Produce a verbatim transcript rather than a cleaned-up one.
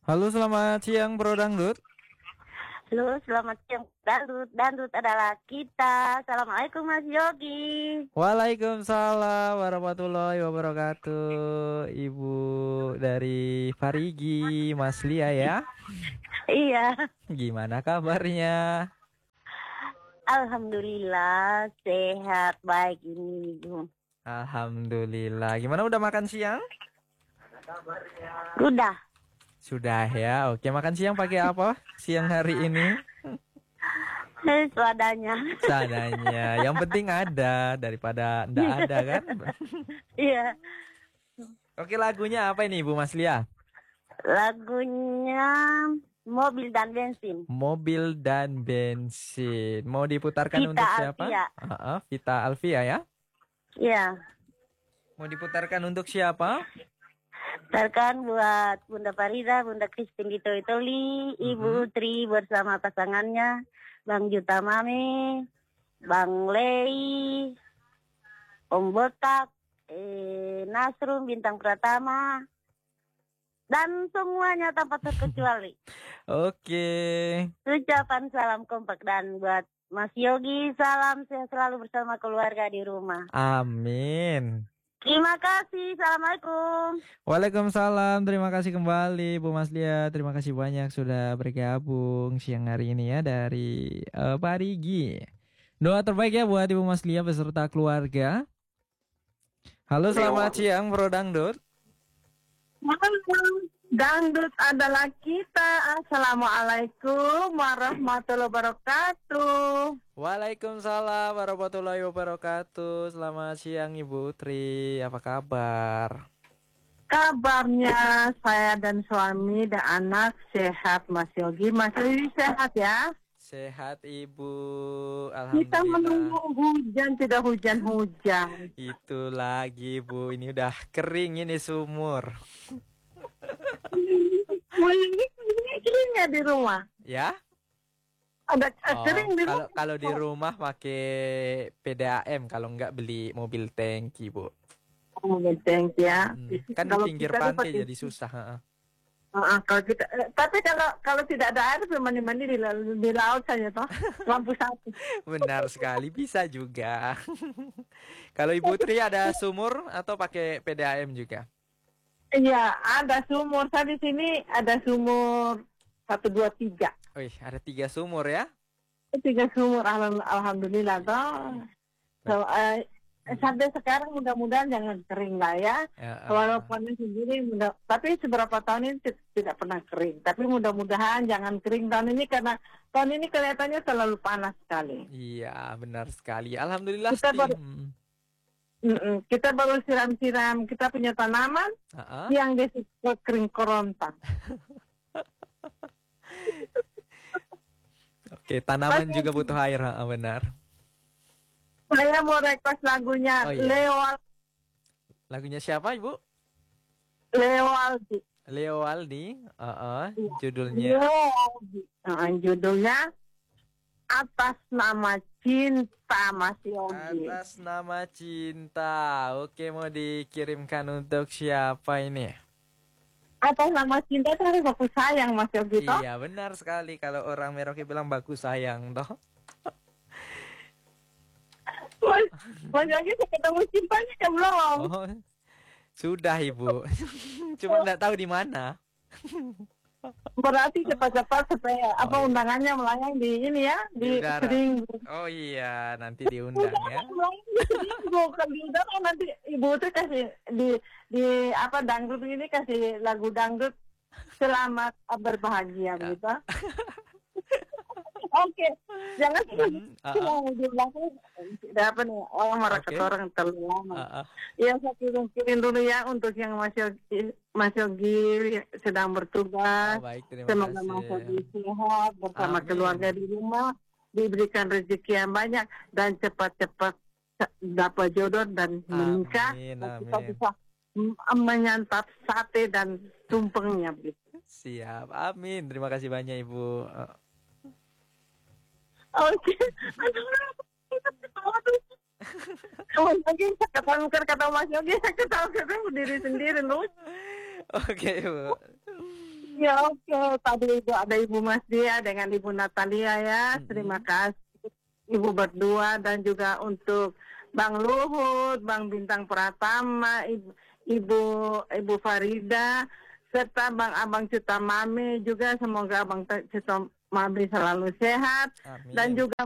Halo, selamat siang Bro Dangdut. Halo, selamat siang Dandut. Dandut adalah kita. Assalamualaikum Mas Yogi. Waalaikumsalam warahmatullahi wabarakatuh. Ibu dari Farigi, Mas Lia ya. Iya, Gimana kabarnya? Alhamdulillah sehat baik ini Ibu. Alhamdulillah. Gimana udah makan siang? Udah, Sudah ya. Oke, makan siang pakai apa? Siang hari ini? eh, seadanya. Seadanya. Yang penting ada daripada ndak ada kan? Iya, Oke, lagunya apa ini Ibu Mas Lia? lagunya Mobil dan Bensin. Mobil dan bensin. Mau diputarkan Vita untuk siapa? Alfia. Uh-uh, Vita Alfia ya. Iya, Mau diputarkan untuk siapa? terkan buat Bunda Farida, Bunda Christine Dito Itoli, Ibu Mhm. Tri bersama pasangannya, Bang Juta Mame, Bang Lei, Om Botak, eh, Nasrum, Bintang Pratama, dan semuanya tanpa terkecuali. Oke. Ucapan salam kompak dan buat Mas Yogi, salam sehat selalu bersama keluarga di rumah. Amin. Terima kasih, Assalamualaikum. Waalaikumsalam. Terima kasih kembali Bu Mas Lia. Terima kasih banyak sudah bergabung siang hari ini ya dari uh, Parigi. Doa terbaik ya buat Ibu Mas Lia beserta keluarga. Halo, selamat siang Bro Dangdut. Malam, Dangdut adalah kita. Assalamualaikum warahmatullahi wabarakatuh. Waalaikumsalam warahmatullahi wabarakatuh. Selamat siang Ibu Tri. Apa kabar? Kabarnya saya dan suami dan anak sehat, Mas Yogi. Mas Yogi sehat ya? Sehat Ibu. Kita menunggu Alhamdulillah. hujan, tidak hujan-hujan. Itu lagi Bu. Ini udah kering ini sumur. Ini keringnya di rumah. Ya? Ada Oh, kering di kalau rumah. kalau di rumah pakai P D A M, kalau nggak beli mobil tangki Bu. Oh, thank ya. Hmm, Kan di Kalau pinggir kita tuh pantai pakai- jadi susah. heeh. Ah, kalau kita, eh, tapi kalau kalau tidak ada air, mandi-mandi di, la- di laut saja toh, lampu satu. Benar sekali, bisa juga. Kalau Ibu Tri ada sumur atau pakai P D A M juga? Iya, ada sumur. Saya di sini ada sumur satu dua tiga. Wih, ada tiga sumur ya? Tiga sumur, alham- alhamdulillah toh. So, eh, sampai sekarang mudah-mudahan jangan kering lah ya. Ya, eh, Walaupun sendiri mudah, tapi seberapa tahun ini ti- tidak pernah kering. Tapi mudah-mudahan jangan kering tahun ini karena tahun ini kelihatannya terlalu panas sekali. Iya, benar sekali. Alhamdulillah. Kita Sti. baru- Hmm. Mm-mm. Kita baru siram-siram, kita punya tanaman Ah, ah. yang disebut kering korontak. Oke, tanaman Mas- juga butuh air, ah, benar. Saya mau request lagunya Oh, iya. Leo Lagunya siapa, Ibu? Leo Aldi. Leo Aldi. Ah, ah. Iya. Judulnya. Leo Aldi. Nah, judulnya Atas Nama Cinta, Mas Yogi. Atas Nama Cinta. Oke, mau dikirimkan untuk siapa ini? Atas Nama Cinta itu harus aku sayang, Mas Yogi toh. Iya, benar sekali. Kalau orang Merauke bilang bagus sayang, toh. Mas, Mas Yogi saya ketemu cintanya ya belum? Oh, sudah Ibu. Cuma nggak tahu di mana. Berarti cepat-cepat supaya apa iya. undangannya melayang di ini ya, Di di udara. sering. Oh iya, nanti diundang ya. Bukan di udara, nanti ibu tuh kasih di di apa dangdut ini kasih lagu dangdut selamat berbahagia Ya. gitu. Oke, jangan Hmm, ah, ah. cuma di belakang. Tidak apa nih, orang marah Oke. ke orang terlalu lama. Ah, ah. Ya saya kirim-kirim dulu ya untuk yang Mas Yogi, Mas Yogi sedang bertugas. Oh, baik, terima Semoga Mas kasih. Yogi sehat bersama Amin. keluarga di rumah, diberikan rezeki yang banyak dan cepat-cepat dapat jodoh dan menikah. Amin, Dan kita amin. bisa mm, menyantap sate dan tumpengnya. Siap, amin. Terima kasih banyak Ibu. Eh, Oke. Mas Yogi, kata kata Mas Yogi, saya ketawa ketawa berdiri sendiri loh. Oke, Bu. Ya oke, tadi itu ada Ibu Mas Dia dengan Ibu Natalia ya. Mm-mm. Terima kasih Ibu berdua dan juga untuk Bang Luhut, Bang Bintang Pratama, Ibu Ibu, Ibu Farida, serta Bang Abang Cuta Mami juga. Semoga Abang Cuta Mami selalu sehat dan Amin. juga